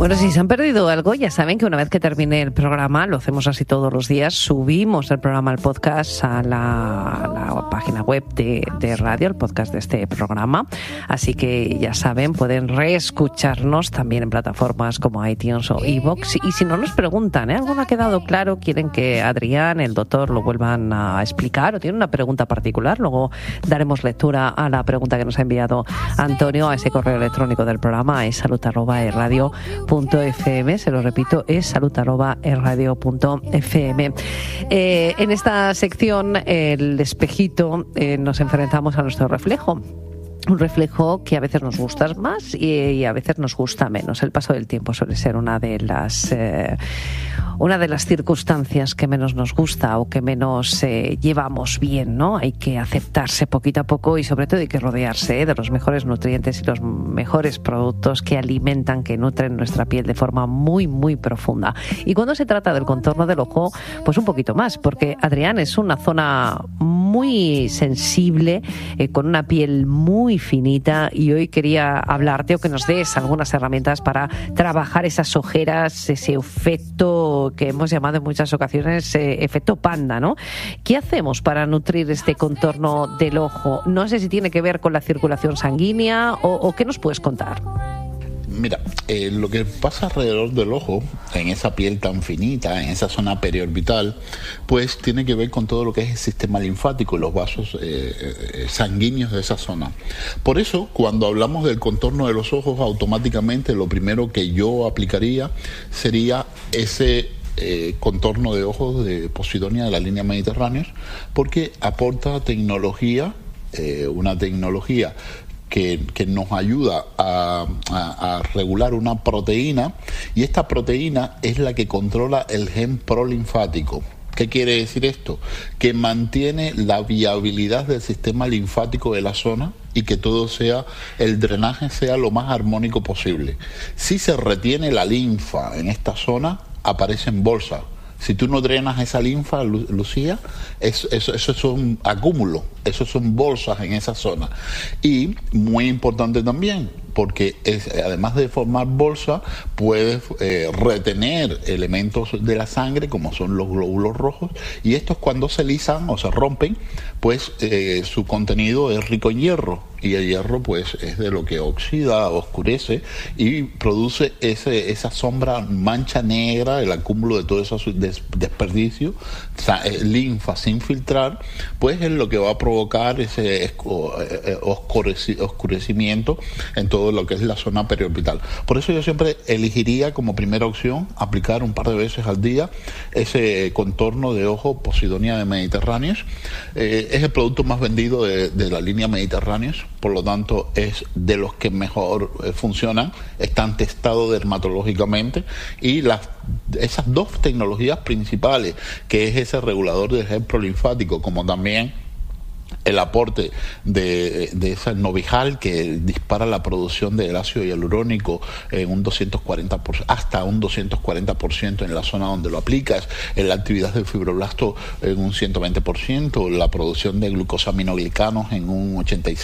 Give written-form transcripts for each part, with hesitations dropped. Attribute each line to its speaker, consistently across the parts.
Speaker 1: Bueno, si se han perdido algo, ya saben que una vez que termine el programa, lo hacemos así todos los días, subimos el programa al podcast a la página web de radio, el podcast de este programa. Así que ya saben, pueden reescucharnos también en plataformas como iTunes o iVoox. Y si no nos preguntan, ¿algo no ha quedado claro? ¿Quieren que Adrián, el doctor, lo vuelvan a explicar? ¿O tienen una pregunta particular? Luego daremos lectura a la pregunta que nos ha enviado Antonio a ese correo electrónico del programa, es salud@erradio.fm. Se lo repito, es salud@erradio.fm. En esta sección, el espejito, nos enfrentamos a nuestro reflejo. Un reflejo que a veces nos gusta más y a veces nos gusta menos. El paso del tiempo suele ser una de las circunstancias que menos nos gusta o que menos llevamos bien, ¿no? Hay que aceptarse poquito a poco y sobre todo hay que rodearse de los mejores nutrientes y los mejores productos que alimentan, que nutren nuestra piel de forma muy, muy profunda. Y cuando se trata del contorno del ojo, pues un poquito más, porque Adrián es una zona muy sensible, con una piel muy finita, y hoy quería hablarte o que nos des algunas herramientas para trabajar esas ojeras, ese efecto que hemos llamado en muchas ocasiones efecto panda, ¿no? ¿Qué hacemos para nutrir este contorno del ojo? No sé si tiene que ver con la circulación sanguínea o ¿qué nos puedes contar?
Speaker 2: Mira, lo que pasa alrededor del ojo, en esa piel tan finita, en esa zona periorbital, pues tiene que ver con todo lo que es el sistema linfático y los vasos sanguíneos de esa zona. Por eso, cuando hablamos del contorno de los ojos, automáticamente lo primero que yo aplicaría sería ese contorno de ojos de Posidonia de la línea Mediterráneos, porque aporta tecnología, una tecnología que nos ayuda a regular una proteína, y esta proteína es la que controla el gen prolinfático. ¿Qué quiere decir esto? Que mantiene la viabilidad del sistema linfático de la zona y que todo sea, el drenaje sea lo más armónico posible. Si se retiene la linfa en esta zona, aparecen bolsas. Si tú no drenas esa linfa, Lucía, eso es un acúmulo, eso son bolsas en esa zona. Y muy importante también, porque además de formar bolsa, puede retener elementos de la sangre, como son los glóbulos rojos, y estos, cuando se lisan o se rompen, pues su contenido es rico en hierro, y el hierro pues es de lo que oxida, oscurece y produce esa sombra, mancha negra, el acúmulo de todo ese desperdicio, linfa sin filtrar, pues es lo que va a provocar ese oscurecimiento en todo lo que es la zona periorbital. Por eso yo siempre elegiría como primera opción aplicar un par de veces al día ese contorno de ojo Posidonia de Mediterráneos. Es el producto más vendido de la línea Mediterráneos, por lo tanto es de los que mejor funcionan, están testados dermatológicamente, y esas dos tecnologías principales, que es ese regulador del gen prolinfático, como también el aporte de ese Novijal, que dispara la producción del ácido hialurónico en un 240%, hasta un 240% en la zona donde lo aplicas, en la actividad del fibroblasto en un 120%, la producción de glucosaminoglicanos en un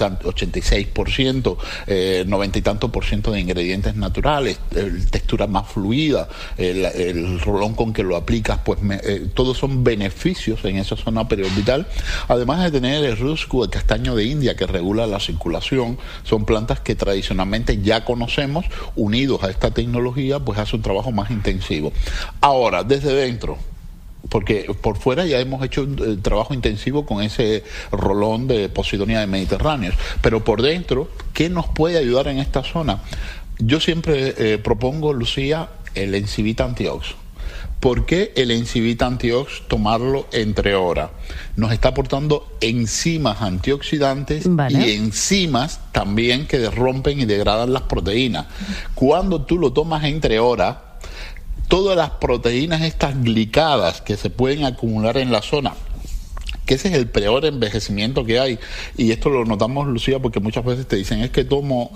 Speaker 2: 86%, 90 y tanto por ciento de ingredientes naturales, textura más fluida, el rolón con que lo aplicas, pues todos son beneficios en esa zona periorbital, además de tener el rusco, el castaño de India, que regula la circulación. Son plantas que tradicionalmente ya conocemos, unidos a esta tecnología, pues hace un trabajo más intensivo. Ahora, desde dentro, porque por fuera ya hemos hecho un trabajo intensivo con ese rolón de Posidonia de Mediterráneos, pero por dentro, ¿qué nos puede ayudar en esta zona? Yo siempre propongo, Lucía, el Encivita Antiox. ¿Por qué el Encivita Antiox tomarlo entre horas? Nos está aportando enzimas antioxidantes, ¿vale?, y enzimas también que rompen y degradan las proteínas. Cuando tú lo tomas entre horas, todas las proteínas estas glicadas que se pueden acumular en la zona, que ese es el peor envejecimiento que hay, y esto lo notamos, Lucía, porque muchas veces te dicen, es que tomo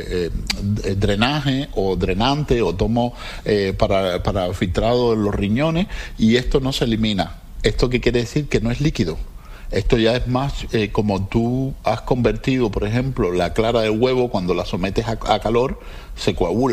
Speaker 2: drenaje o drenante, o tomo para filtrado en los riñones, y esto no se elimina. ¿Esto qué quiere decir? Que no es líquido. Esto ya es más como tú has convertido, por ejemplo, la clara de huevo, cuando la sometes a calor, se coagula.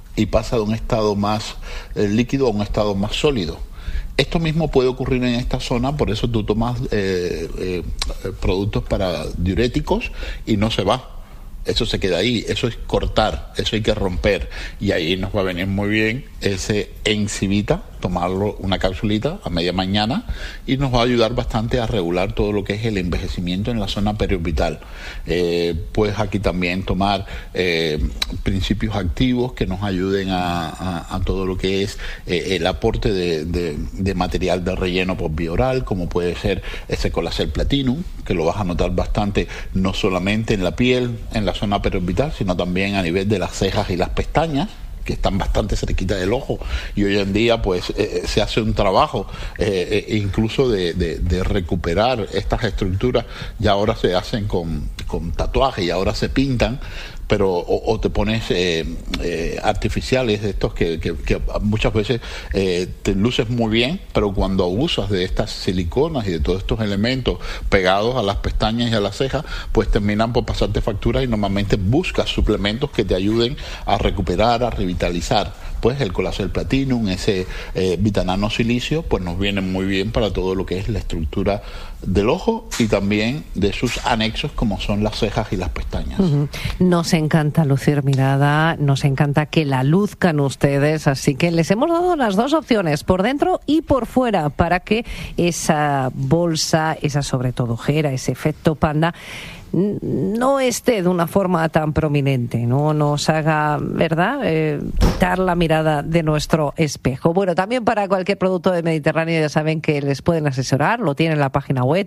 Speaker 2: y pasa de un estado más líquido a un estado más sólido. Esto mismo puede ocurrir en esta zona, por eso tú tomas productos para diuréticos y no se va. Eso se queda ahí, eso es cortar, eso hay que romper. Y ahí nos va a venir muy bien ese Encivita, tomarlo una capsulita a media mañana, y nos va a ayudar bastante a regular todo lo que es el envejecimiento en la zona periorbital. Puedes aquí también tomar principios activos que nos ayuden a todo lo que es el aporte de material de relleno por vía oral, como puede ser ese Colacel Platinum, que lo vas a notar bastante no solamente en la piel, en la zona periorbital, sino también a nivel de las cejas y las pestañas, que están bastante cerquita del ojo, y hoy en día pues se hace un trabajo incluso de recuperar estas estructuras. Ya ahora se hacen con tatuajes y ahora se pintan, pero o te pones artificiales de estos que muchas veces te luces muy bien, pero cuando abusas de estas siliconas y de todos estos elementos pegados a las pestañas y a las cejas, pues terminan por pasarte facturas, y normalmente buscas suplementos que te ayuden a recuperar, a revitalizar. Pues el Colacel Platinum, ese Vitanano Silicio, pues nos viene muy bien para todo lo que es la estructura del ojo y también de sus anexos, como son las cejas y las pestañas.
Speaker 1: Nos encanta lucir mirada, nos encanta que la luzcan ustedes, así que les hemos dado las dos opciones, por dentro y por fuera, para que esa bolsa, esa sobre todo ojera, ese efecto panda, no esté de una forma tan prominente, no nos haga, ¿verdad?, quitar la mirada de nuestro espejo. Bueno, también para cualquier producto de Mediterráneo ya saben que les pueden asesorar, lo tienen en la página web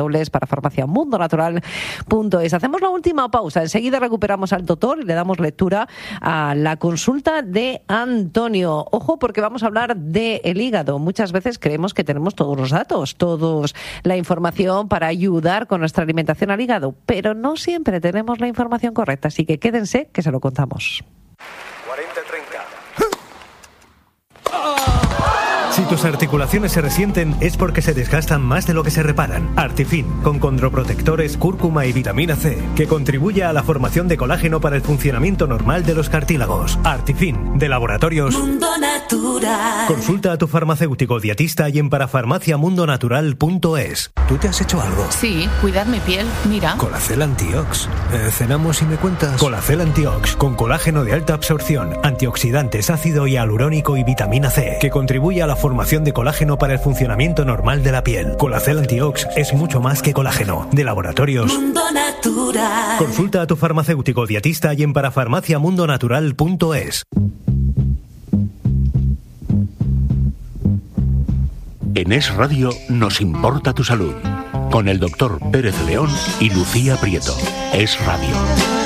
Speaker 1: www.parafarmaciamundonatural.es. Hacemos la última pausa, enseguida recuperamos al doctor y le damos lectura a la consulta de Antonio. Ojo, porque vamos a hablar del hígado. Muchas veces creemos que tenemos todos los datos, toda la información para ayudar con nuestra alimentación al hígado, pero no siempre tenemos la información correcta, así que quédense que se lo contamos.
Speaker 3: 40-30. Si tus articulaciones se resienten es porque se desgastan más de lo que se reparan. Artifin, con condroprotectores, cúrcuma y vitamina C, que contribuye a la formación de colágeno para el funcionamiento normal de los cartílagos. Artifin, de Laboratorios Mundo Natural. Consulta a tu farmacéutico dietista y en parafarmaciamundonatural.es. ¿Tú te has hecho algo?
Speaker 4: Sí, cuidar mi piel, mira.
Speaker 3: Colacel Antiox. ¿Cenamos y me cuentas? Colacel Antiox, con colágeno de alta absorción, antioxidantes, ácido hialurónico y vitamina C, que contribuye a la formación de colágeno para el funcionamiento normal de la piel. Colacel Antiox es mucho más que colágeno. De Laboratorios Mundo Natural. Consulta a tu farmacéutico dietista y en parafarmaciamundonatural.es.
Speaker 5: En Es Radio nos importa tu salud, con el doctor Pérez León y Lucía Prieto. Es Radio.